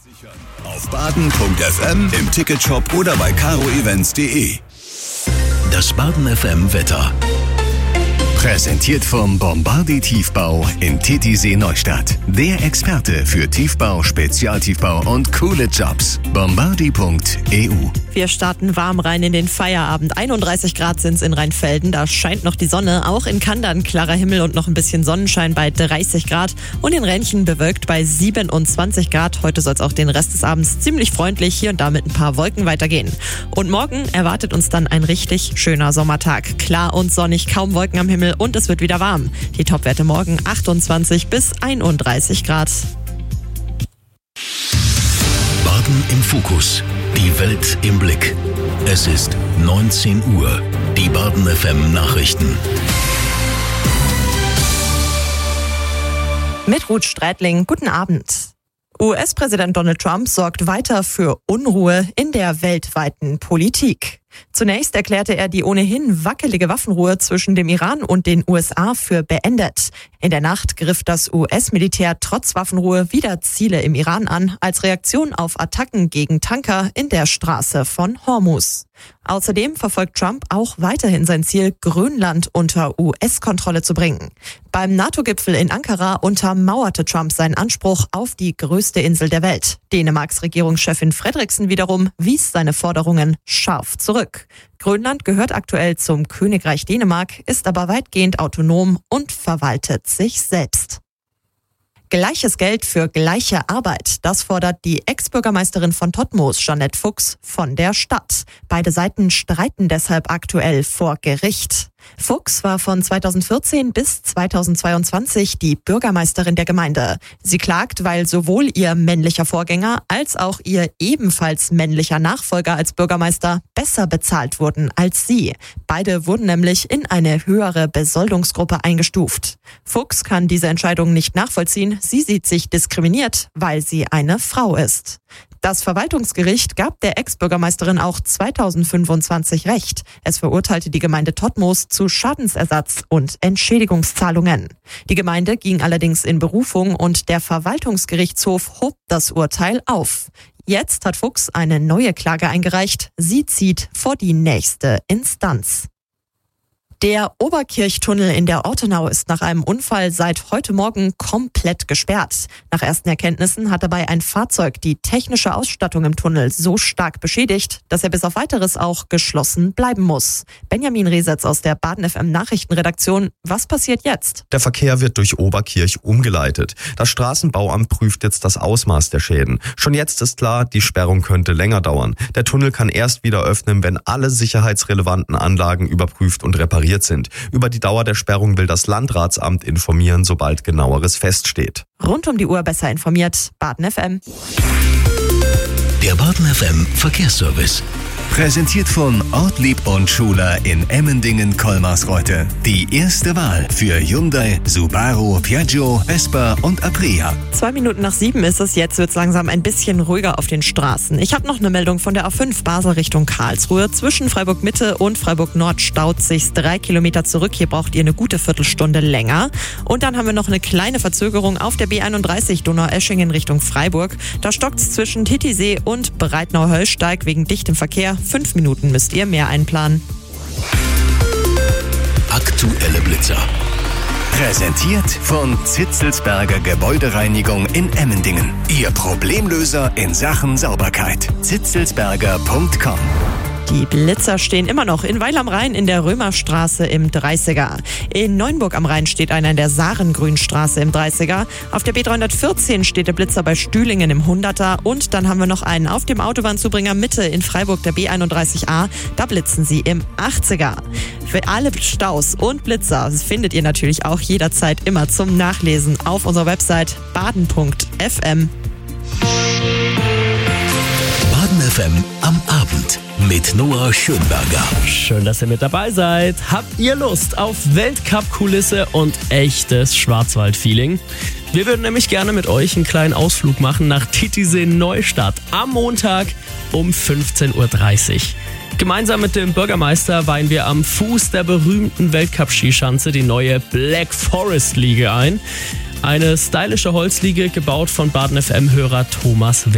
Auf baden.fm, im Ticketshop oder bei caroevents.de. Das Baden FM Wetter. Präsentiert vom Bombardier Tiefbau in Titisee Neustadt. Der Experte für Tiefbau, Spezialtiefbau und coole Jobs. Bombardier.eu. Wir starten warm rein in den Feierabend. 31 Grad sind es in Rheinfelden. Da scheint noch die Sonne. Auch in Kandern klarer Himmel und noch ein bisschen Sonnenschein bei 30 Grad. Und in Renchen bewölkt bei 27 Grad. Heute soll es auch den Rest des Abends ziemlich freundlich hier und da mit ein paar Wolken weitergehen. Und morgen erwartet uns dann ein richtig schöner Sommertag. Klar und sonnig, kaum Wolken am Himmel und es wird wieder warm. Die Topwerte morgen 28 bis 31 Grad. Baden im Fokus. Die Welt im Blick. Es ist 19 Uhr. Die Baden FM Nachrichten. Mit Ruth Streitling, guten Abend. US-Präsident Donald Trump sorgt weiter für Unruhe in der weltweiten Politik. Zunächst erklärte er die ohnehin wackelige Waffenruhe zwischen dem Iran und den USA für beendet. In der Nacht griff das US-Militär trotz Waffenruhe wieder Ziele im Iran an, als Reaktion auf Attacken gegen Tanker in der Straße von Hormuz. Außerdem verfolgt Trump auch weiterhin sein Ziel, Grönland unter US-Kontrolle zu bringen. Beim NATO-Gipfel in Ankara untermauerte Trump seinen Anspruch auf die größte Insel der Welt. Dänemarks Regierungschefin Frederiksen wiederum wies seine Forderungen scharf zurück. Grönland gehört aktuell zum Königreich Dänemark, ist aber weitgehend autonom und verwaltet sich selbst. Gleiches Geld für gleiche Arbeit, das fordert die Ex-Bürgermeisterin von Todtmoos, Jeanette Fuchs, von der Stadt. Beide Seiten streiten deshalb aktuell vor Gericht. Fuchs war von 2014 bis 2022 die Bürgermeisterin der Gemeinde. Sie klagt, weil sowohl ihr männlicher Vorgänger als auch ihr ebenfalls männlicher Nachfolger als Bürgermeister besser bezahlt wurden als sie. Beide wurden nämlich in eine höhere Besoldungsgruppe eingestuft. Fuchs kann diese Entscheidung nicht nachvollziehen. Sie sieht sich diskriminiert, weil sie eine Frau ist. Das Verwaltungsgericht gab der Ex-Bürgermeisterin auch 2025 Recht. Es verurteilte die Gemeinde Todtmoos zu Schadensersatz und Entschädigungszahlungen. Die Gemeinde ging allerdings in Berufung und der Verwaltungsgerichtshof hob das Urteil auf. Jetzt hat Fuchs eine neue Klage eingereicht. Sie zieht vor die nächste Instanz. Der Oberkirchtunnel in der Ortenau ist nach einem Unfall seit heute Morgen komplett gesperrt. Nach ersten Erkenntnissen hat dabei ein Fahrzeug die technische Ausstattung im Tunnel so stark beschädigt, dass er bis auf Weiteres auch geschlossen bleiben muss. Benjamin Resetz aus der Baden FM Nachrichtenredaktion. Was passiert jetzt? Der Verkehr wird durch Oberkirch umgeleitet. Das Straßenbauamt prüft jetzt das Ausmaß der Schäden. Schon jetzt ist klar, die Sperrung könnte länger dauern. Der Tunnel kann erst wieder öffnen, wenn alle sicherheitsrelevanten Anlagen überprüft und repariert sind. Über die Dauer der Sperrung will das Landratsamt informieren, sobald Genaueres feststeht. Rund um die Uhr besser informiert, Baden FM. Der Baden FM Verkehrsservice. Präsentiert von Ortlieb und Schuler in Emmendingen-Kolmarsreuth. Die erste Wahl für Hyundai, Subaru, Piaggio, Vespa und Aprilia. 2 Minuten nach 7 ist es. Jetzt wird es langsam ein bisschen ruhiger auf den Straßen. Ich habe noch eine Meldung von der A5 Basel Richtung Karlsruhe. Zwischen Freiburg Mitte und Freiburg Nord staut sich 3 Kilometer zurück. Hier braucht ihr eine gute Viertelstunde länger. Und dann haben wir noch eine kleine Verzögerung auf der B31 Donaueschingen Richtung Freiburg. Da stockt es zwischen Titisee und Breitnau-Höllsteig wegen dichtem Verkehr. 5 Minuten müsst ihr mehr einplanen. Aktuelle Blitzer. Präsentiert von Zitzelsberger Gebäudereinigung in Emmendingen. Ihr Problemlöser in Sachen Sauberkeit. zitzelsberger.com. Die Blitzer stehen immer noch in Weil am Rhein in der Römerstraße im 30er. In Neuenburg am Rhein steht einer in der Sarengrünstraße im 30er. Auf der B314 steht der Blitzer bei Stühlingen im 100er. Und dann haben wir noch einen auf dem Autobahnzubringer Mitte in Freiburg, der B31A. Da blitzen sie im 80er. Für alle Staus und Blitzer findet ihr natürlich auch jederzeit immer zum Nachlesen auf unserer Website baden.fm. Baden FM am Abend mit Noah Schönberger. Schön, dass ihr mit dabei seid. Habt ihr Lust auf Weltcup-Kulisse und echtes Schwarzwald-Feeling? Wir würden nämlich gerne mit euch einen kleinen Ausflug machen nach Titisee Neustadt am Montag um 15.30 Uhr. Gemeinsam mit dem Bürgermeister weihen wir am Fuß der berühmten Weltcup-Skischanze die neue Black Forest Liege ein. Eine stylische Holzliege, gebaut von Baden FM-Hörer Thomas